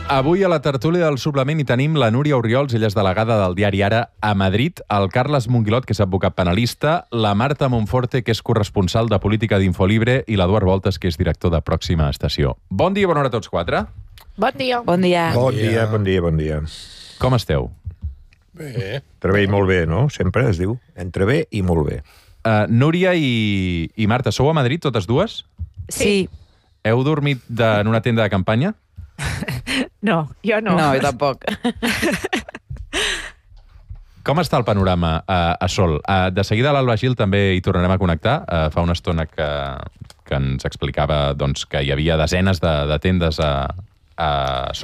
Avui a la tertúlia del suplement hi tenim la Núria Orriols, ella és delegada del diari Ara a Madrid, el Carles Monguilot, que és advocat penalista, la Marta Monforte, que és corresponsal de política d'Infolibre, i l'Eduard Voltes, que és director de Pròxima Estació. Bon dia i bona hora a tots quatre. Bon dia. Bon dia. Bon dia. Com esteu? Bé. Entre bé i molt bé, no? Sempre es diu. Entre bé i molt bé. Núria i Marta, sou a Madrid totes dues? Sí. Heu dormit en una tenda de campanya? No, jo no. No, jo tampoc. Com està el panorama a Sol? De seguida l'Alba Gil també hi tornarem a connectar. Fa una estona que ens explicava doncs, que hi havia desenes de tendes a Sol.